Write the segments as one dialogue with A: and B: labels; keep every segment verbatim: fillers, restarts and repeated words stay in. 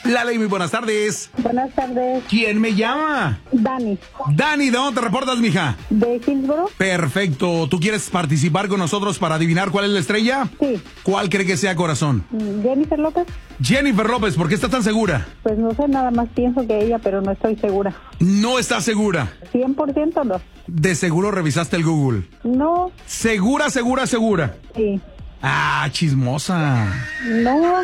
A: La Ley, muy buenas tardes.
B: Buenas tardes.
A: ¿Quién me llama?
B: Dani.
A: Dani, ¿de dónde te reportas, mija?
B: ¿De Hillsboro?
A: Perfecto. ¿Tú quieres participar con nosotros para adivinar cuál es la estrella?
B: Sí.
A: ¿Cuál cree que sea, corazón?
B: ¿Jennifer López?
A: Jennifer López, ¿por qué estás tan segura?
B: Pues no sé, nada más pienso que ella, pero no estoy segura.
A: No estás segura.
B: ¿cien por ciento no?
A: De seguro revisaste el Google.
B: No.
A: ¿Segura, segura, segura?
B: Sí.
A: Ah, chismosa.
B: No.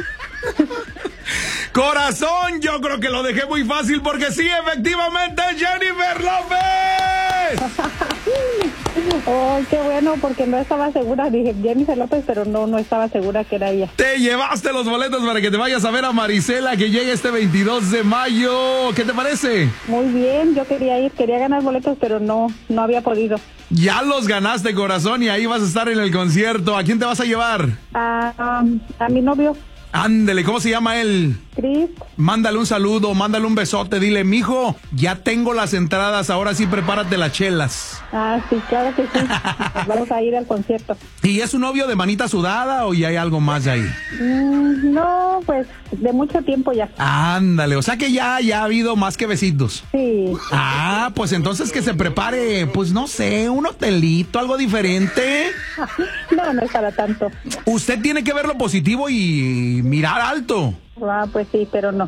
A: Corazón, yo creo que lo dejé muy fácil porque sí, efectivamente, Jennifer López.
B: Oh, qué bueno, porque no estaba segura. Dije Jennifer López, pero no, no estaba segura que era ella.
A: Te llevaste los boletos para que te vayas a ver a Marisela, que llega este veintidós de mayo. ¿Qué te parece?
B: Muy bien, yo quería ir, quería ganar boletos, pero no, no había podido.
A: Ya los ganaste, corazón, y ahí vas a estar en el concierto. ¿A quién te vas a llevar?
B: A, a mi novio.
A: Ándele, ¿cómo se llama él?
B: Chris.
A: Mándale un saludo, mándale un besote, dile, mijo, ya tengo las entradas, ahora sí prepárate las chelas.
B: Ah, sí, claro que sí. Nos vamos a ir al concierto.
A: ¿Y es un novio de manita sudada o ya hay algo más ahí?
B: Mm, no, pues de mucho tiempo ya.
A: Ándale, o sea que ya, ya ha habido más que besitos.
B: Sí.
A: Ah, pues entonces que se prepare, pues no sé, un hotelito, algo diferente.
B: No, no es para tanto.
A: Usted tiene que ver lo positivo y mirar alto.
B: Ah, pues sí, pero no.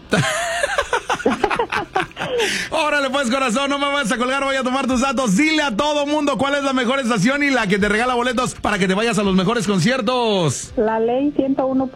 A: Órale pues, corazón, no me vas a colgar, voy a tomar tus datos. Dile a todo mundo cuál es la mejor estación y la que te regala boletos para que te vayas a los mejores conciertos.
B: La Ley ciento uno punto